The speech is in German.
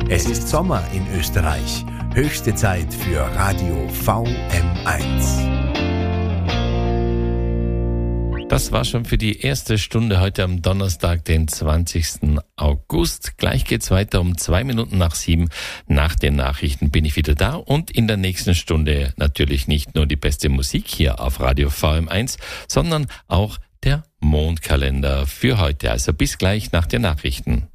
Es ist Sommer in Österreich. Höchste Zeit für Radio VM1. Das war schon für die erste Stunde heute am Donnerstag, den 20. August. Gleich geht's weiter um 2 Minuten nach 7. Nach den Nachrichten bin ich wieder da und in der nächsten Stunde natürlich nicht nur die beste Musik hier auf Radio VM1, sondern auch der Mondkalender für heute. Also bis gleich nach den Nachrichten.